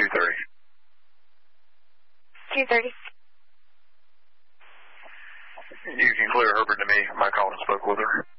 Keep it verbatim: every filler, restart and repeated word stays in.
thirty. two thirty. You can clear Herbert to me. My call and spoke with her.